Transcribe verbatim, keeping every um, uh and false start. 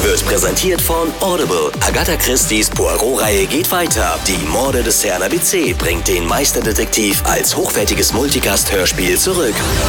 wird präsentiert von Audible. Agatha Christie's Poirot-Reihe geht weiter. Die Morde des Herrn A B C bringt den Meisterdetektiv als hochwertiges Multicast-Hörspiel zurück.